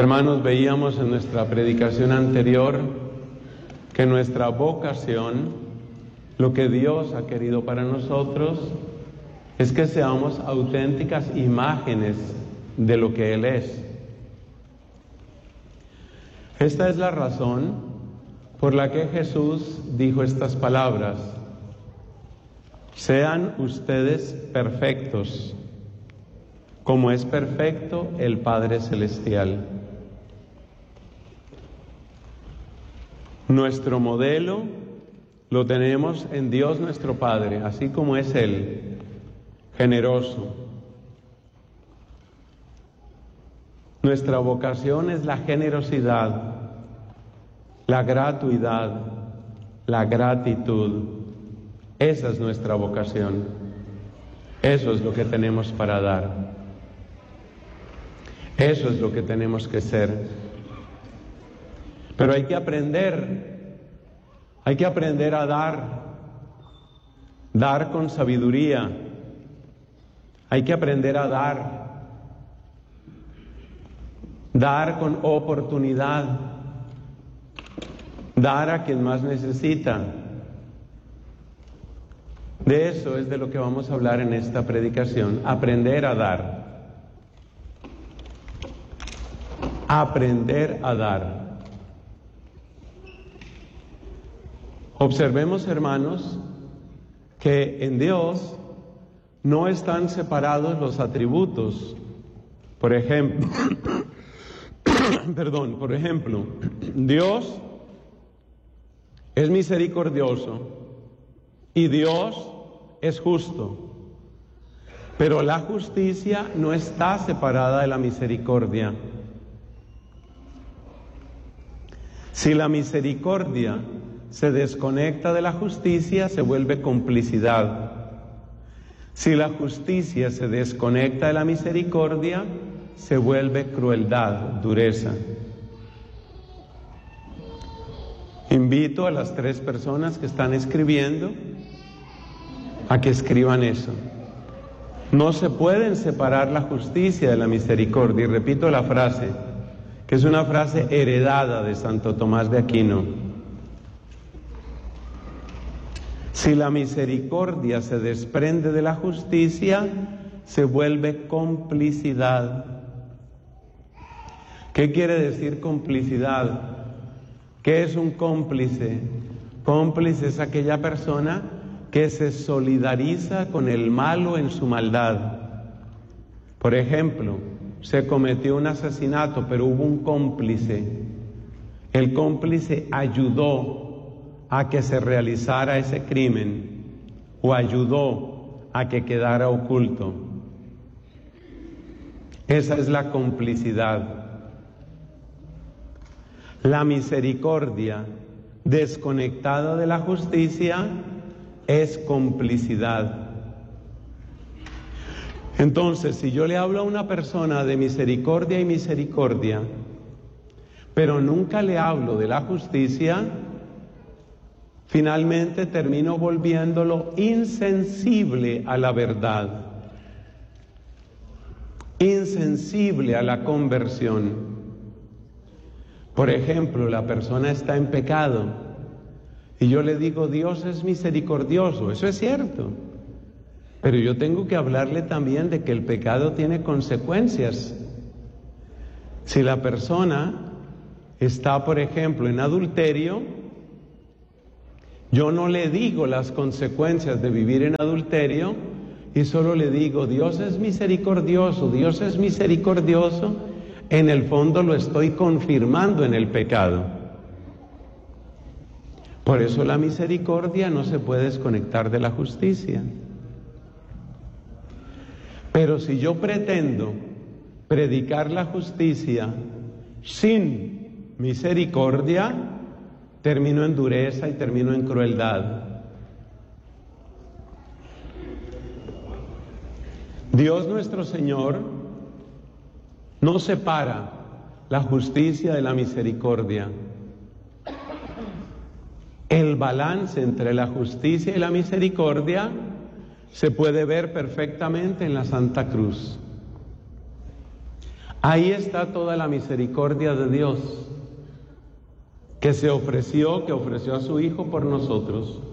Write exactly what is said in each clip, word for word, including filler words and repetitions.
Hermanos, veíamos en nuestra predicación anterior que nuestra vocación, lo que Dios ha querido para nosotros, es que seamos auténticas imágenes de lo que Él es. Esta es la razón por la que Jesús dijo estas palabras: sean ustedes perfectos, como es perfecto el Padre Celestial. Nuestro modelo lo tenemos en Dios nuestro Padre, así como es Él, generoso. Nuestra vocación es la generosidad, la gratuidad, la gratitud. Esa es nuestra vocación. Eso es lo que tenemos para dar. Eso es lo que tenemos que ser. Pero hay que aprender, hay que aprender a dar, dar con sabiduría. Hay que aprender a dar, dar con oportunidad, dar a quien más necesita. De eso es de lo que vamos a hablar en esta predicación: aprender a dar. Aprender a dar. Observemos, hermanos, que en Dios no están separados los atributos. Por ejemplo, perdón, por ejemplo, Dios es misericordioso y Dios es justo. Pero la justicia no está separada de la misericordia. Si la misericordia se desconecta de la justicia, se vuelve complicidad. Si la justicia se desconecta de la misericordia, se vuelve crueldad, dureza. Invito a las tres personas que están escribiendo a que escriban eso. No se pueden separar la justicia de la misericordia. Y repito la frase, que es una frase heredada de Santo Tomás de Aquino. Si la misericordia se desprende de la justicia, se vuelve complicidad. ¿Qué quiere decir complicidad? ¿Qué es un cómplice? Cómplice es aquella persona que se solidariza con el malo en su maldad. Por ejemplo, se cometió un asesinato, pero hubo un cómplice. El cómplice ayudó a que se realizara ese crimen, o ayudó a que quedara oculto. Esa es la complicidad. La misericordia desconectada de la justicia es complicidad. Entonces, si yo le hablo a una persona de misericordia y misericordia, pero nunca le hablo de la justicia, finalmente termino volviéndolo insensible a la verdad, insensible a la conversión. Por ejemplo, la persona está en pecado y yo le digo: Dios es misericordioso. Eso es cierto, pero yo tengo que hablarle también de que el pecado tiene consecuencias. Si la persona está, por ejemplo, en adulterio, yo no le digo las consecuencias de vivir en adulterio y solo le digo: Dios es misericordioso, Dios es misericordioso. En el fondo lo estoy confirmando en el pecado. Por eso la misericordia no se puede desconectar de la justicia. Pero si yo pretendo predicar la justicia sin misericordia, termino en dureza y termino en crueldad. Dios nuestro Señor no separa la justicia de la misericordia. El balance entre la justicia y la misericordia se puede ver perfectamente en la Santa Cruz. Ahí está toda la misericordia de Dios, que se ofreció, que ofreció a su Hijo por nosotros.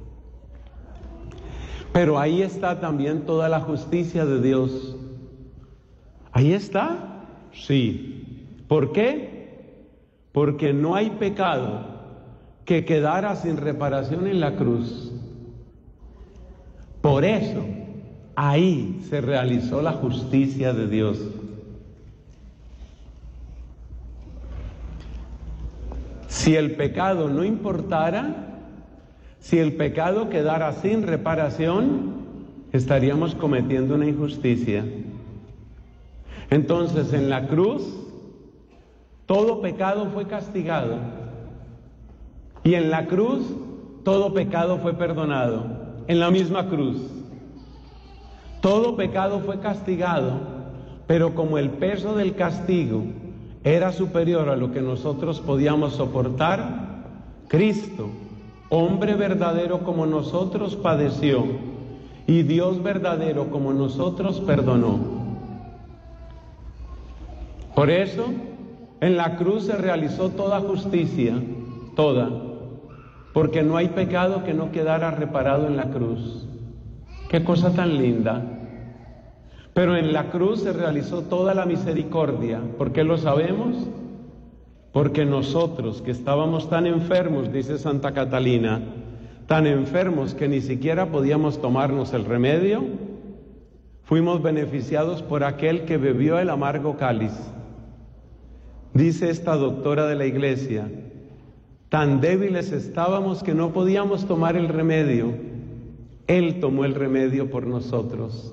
Pero ahí está también toda la justicia de Dios. ¿Ahí está? Sí. ¿Por qué? Porque no hay pecado que quedara sin reparación en la cruz. Por eso, ahí se realizó la justicia de Dios. Si el pecado no importara, si el pecado quedara sin reparación, estaríamos cometiendo una injusticia. Entonces, en la cruz, todo pecado fue castigado. Y en la cruz, todo pecado fue perdonado. En la misma cruz. Todo pecado fue castigado, pero como el peso del castigo era superior a lo que nosotros podíamos soportar, Cristo, hombre verdadero como nosotros, padeció, y Dios verdadero como nosotros, perdonó. Por eso, en la cruz se realizó toda justicia, toda, porque no hay pecado que no quedara reparado en la cruz. ¡Qué cosa tan linda! Pero en la cruz se realizó toda la misericordia. ¿Por qué lo sabemos? Porque nosotros que estábamos tan enfermos, dice Santa Catalina, tan enfermos que ni siquiera podíamos tomarnos el remedio, fuimos beneficiados por aquel que bebió el amargo cáliz. Dice esta doctora de la Iglesia, tan débiles estábamos que no podíamos tomar el remedio. Él tomó el remedio por nosotros.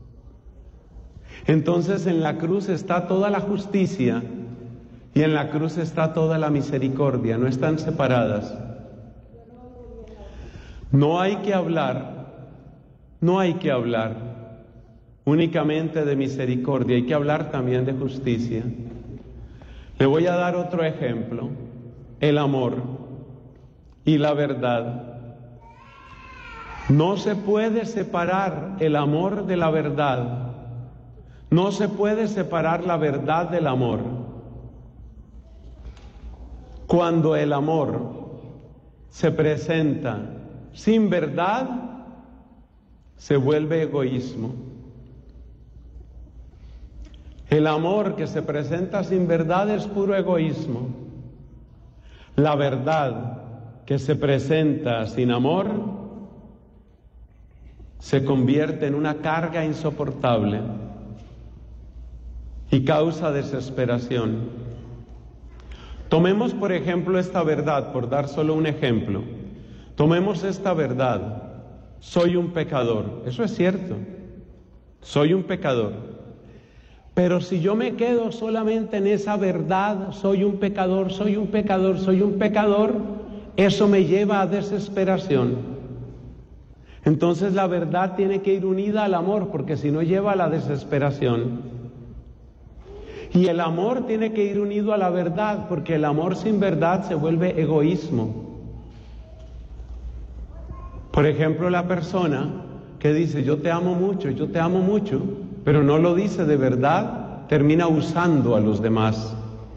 Entonces en la cruz está toda la justicia y en la cruz está toda la misericordia, no están separadas. No hay que hablar, no hay que hablar únicamente de misericordia, hay que hablar también de justicia. Le voy a dar otro ejemplo, el amor y la verdad. No se puede separar el amor de la verdad. No se puede separar la verdad del amor. Cuando el amor se presenta sin verdad, se vuelve egoísmo. El amor que se presenta sin verdad es puro egoísmo. La verdad que se presenta sin amor se convierte en una carga insoportable y causa desesperación. Tomemos, por ejemplo, esta verdad, por dar solo un ejemplo. Tomemos esta verdad. Soy un pecador. Eso es cierto. Soy un pecador. Pero si yo me quedo solamente en esa verdad, soy un pecador, soy un pecador, soy un pecador, eso me lleva a desesperación. Entonces la verdad tiene que ir unida al amor, porque si no lleva a la desesperación. Y el amor tiene que ir unido a la verdad, porque el amor sin verdad se vuelve egoísmo. Por ejemplo, la persona que dice, yo te amo mucho, yo te amo mucho, pero no lo dice de verdad, termina usando a los demás.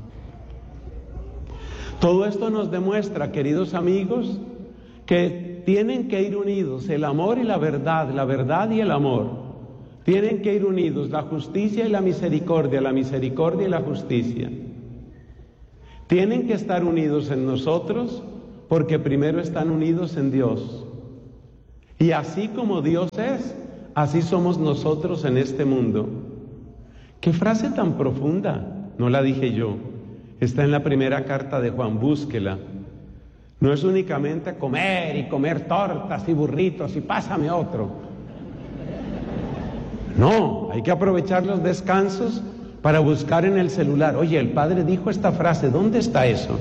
Todo esto nos demuestra, queridos amigos, que tienen que ir unidos el amor y la verdad, la verdad y el amor. Tienen que ir unidos la justicia y la misericordia, la misericordia y la justicia. Tienen que estar unidos en nosotros porque primero están unidos en Dios. Y así como Dios es, así somos nosotros en este mundo. ¡Qué frase tan profunda! No la dije yo. Está en la primera carta de Juan, búsquela. No es únicamente comer y comer tortas y burritos y pásame otro. No, hay que aprovechar los descansos para buscar en el celular. Oye, el Padre dijo esta frase, ¿dónde está eso?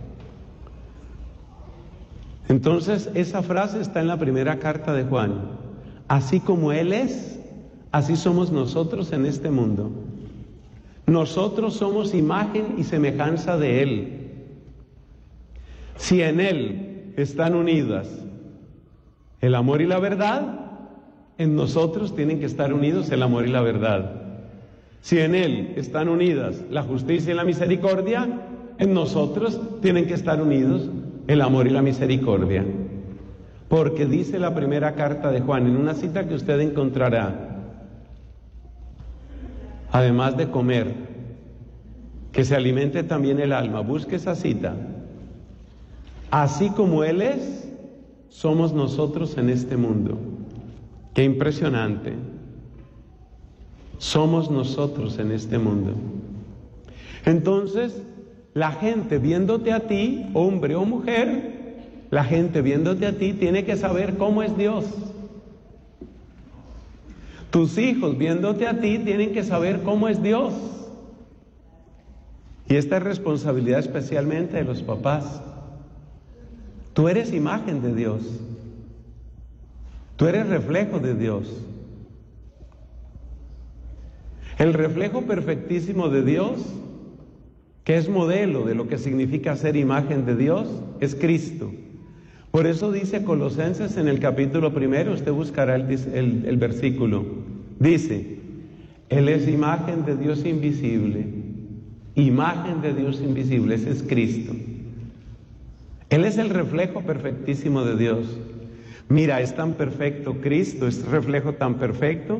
Entonces, esa frase está en la primera carta de Juan. Así como Él es, así somos nosotros en este mundo. Nosotros somos imagen y semejanza de Él. Si en Él están unidas el amor y la verdad, en nosotros tienen que estar unidos el amor y la verdad. Si en Él están unidas la justicia y la misericordia, en nosotros tienen que estar unidos el amor y la misericordia. Porque dice la primera carta de Juan, en una cita que usted encontrará, además de comer, que se alimente también el alma. Busque esa cita. Así como Él es, somos nosotros en este mundo. Qué impresionante. Somos nosotros en este mundo. Entonces, la gente viéndote a ti, hombre o mujer, la gente viéndote a ti tiene que saber cómo es Dios. Tus hijos viéndote a ti tienen que saber cómo es Dios. Y esta es responsabilidad especialmente de los papás. Tú eres imagen de Dios. Tú eres reflejo de Dios. El reflejo perfectísimo de Dios, que es modelo de lo que significa ser imagen de Dios, es Cristo. Por eso dice Colosenses en el capítulo primero, usted buscará el, el, el versículo, dice, Él es imagen de Dios invisible, imagen de Dios invisible, ese es Cristo. Él es el reflejo perfectísimo de Dios. Mira, es tan perfecto Cristo, es reflejo tan perfecto,